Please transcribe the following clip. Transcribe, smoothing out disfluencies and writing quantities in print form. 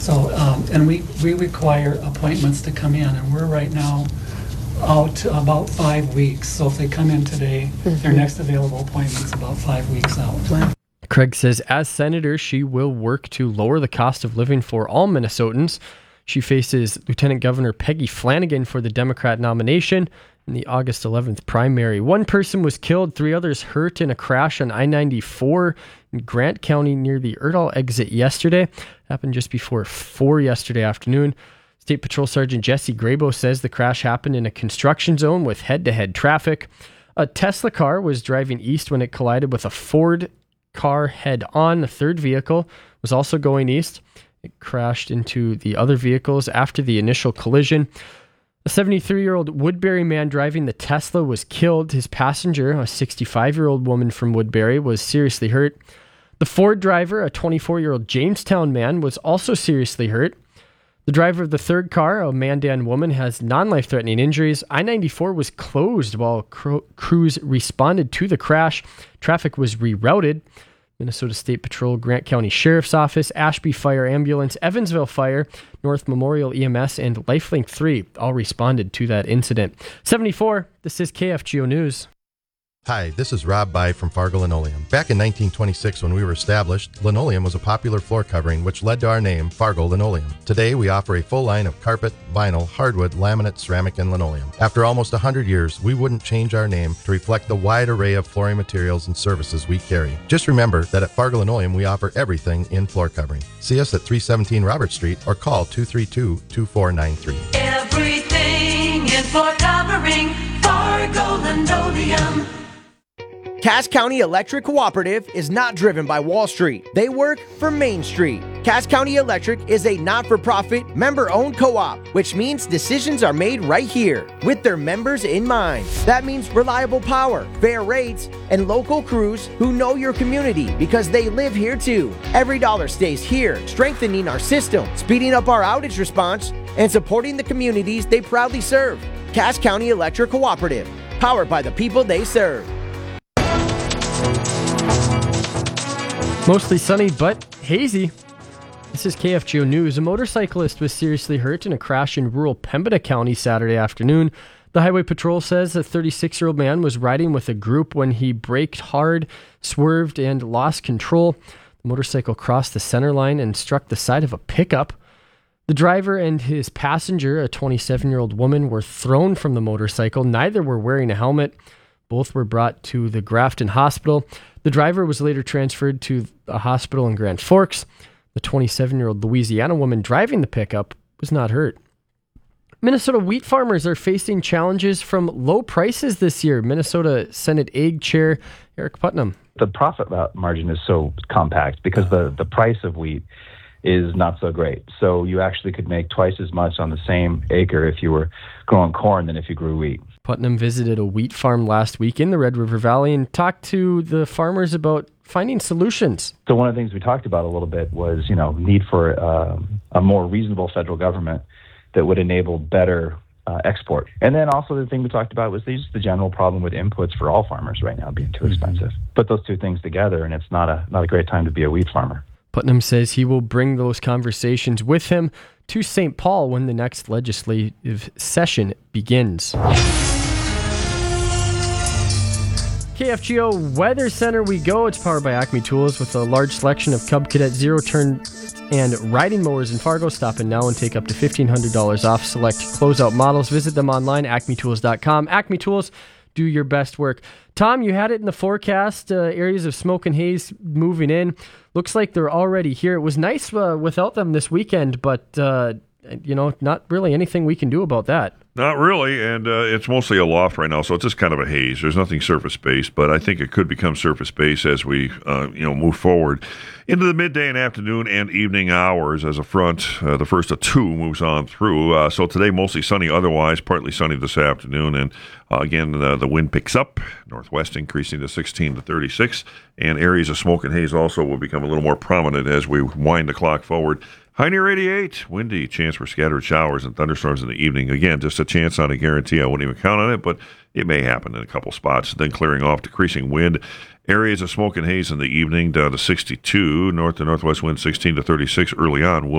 So, and we require appointments to come in, and we're right now out about 5 weeks. So if they come in today, their next available appointment's about 5 weeks out. Wow. Craig says, as senator, she will work to lower the cost of living for all Minnesotans. She faces Lieutenant Governor Peggy Flanagan for the Democrat nomination in the August 11th primary. One person was killed, 3 others hurt in a crash on I-94 in Grant County near the Erdahl exit yesterday. Happened just before 4 yesterday afternoon. State Patrol Sergeant Jesse Grabo says the crash happened in a construction zone with head-to-head traffic. A Tesla car was driving east when it collided with a Ford car head-on. The third vehicle was also going east. It crashed into the other vehicles after the initial collision. A 73-year-old Woodbury man driving the Tesla was killed. His passenger, a 65-year-old woman from Woodbury, was seriously hurt. The Ford driver, a 24-year-old Jamestown man, was also seriously hurt. The driver of the third car, a Mandan woman, has non-life-threatening injuries. I-94 was closed while crews responded to the crash. Traffic was rerouted. Minnesota State Patrol, Grant County Sheriff's Office, Ashby Fire Ambulance, Evansville Fire, North Memorial EMS, and Lifelink 3 all responded to that incident. 74, this is KFGO News. Hi, this is Rob By from Fargo Linoleum. Back in 1926, when we were established, linoleum was a popular floor covering, which led to our name, Fargo Linoleum. Today, we offer a full line of carpet, vinyl, hardwood, laminate, ceramic, and linoleum. After almost 100 years, we wouldn't change our name to reflect the wide array of flooring materials and services we carry. Just remember that at Fargo Linoleum, we offer everything in floor covering. See us at 317 Robert Street or call 232-2493. Everything in floor covering, Fargo Linoleum. Cass County Electric Cooperative is not driven by Wall Street. They work for Main Street. Cass County Electric is a not-for-profit, member-owned co-op, which means decisions are made right here with their members in mind. That means reliable power, fair rates, and local crews who know your community because they live here too. Every dollar stays here, strengthening our system, speeding up our outage response, and supporting the communities they proudly serve. Cass County Electric Cooperative, powered by the people they serve. Mostly sunny, but hazy. This is KFGO News. A motorcyclist was seriously hurt in a crash in rural Pembina County Saturday afternoon. The Highway Patrol says a 36-year-old man was riding with a group when he braked hard, swerved, and lost control. The motorcycle crossed the center line and struck the side of a pickup. The driver and his passenger, a 27-year-old woman, were thrown from the motorcycle. Neither were wearing a helmet. Both were brought to the Grafton Hospital. The driver was later transferred to a hospital in Grand Forks. The 27-year-old Louisiana woman driving the pickup was not hurt. Minnesota wheat farmers are facing challenges from low prices this year. Minnesota Senate Ag Chair Eric Putnam. The profit margin is so compact because the price of wheat is not so great. So you actually could make twice as much on the same acre if you were growing corn than if you grew wheat. Putnam visited a wheat farm last week in the Red River Valley and talked to the farmers about finding solutions. So one of the things we talked about a little bit was, need for a more reasonable federal government that would enable better export. And then also the thing we talked about was just the general problem with inputs for all farmers right now being too expensive. Put those two things together and it's not a great time to be a wheat farmer. Putnam says he will bring those conversations with him to St. Paul when the next legislative session begins. KFGO Weather Center we go. It's powered by Acme Tools with a large selection of Cub Cadet zero-turn and riding mowers in Fargo. Stop in now and take up to $1,500 off select closeout models. Visit them online, acmetools.com. Acme Tools, do your best work. Tom, you had it in the forecast, areas of smoke and haze moving in. Looks like they're already here. It was nice without them this weekend, but, not really anything we can do about that. Not really, and it's mostly a loft right now, so it's just kind of a haze. There's nothing surface-based, but I think it could become surface-based as we, move forward into the midday and afternoon and evening hours as a front. The first of two moves on through. So today, mostly sunny, otherwise partly sunny this afternoon, and again, the wind picks up, northwest increasing to 16 to 36, and areas of smoke and haze also will become a little more prominent as we wind the clock forward. High near 88, windy, chance for scattered showers and thunderstorms in the evening. Again, just a chance, not a guarantee. I wouldn't even count on it, but it may happen in a couple spots. Then clearing off, decreasing wind. Areas of smoke and haze in the evening down to 62. North to northwest wind 16 to 36 early on.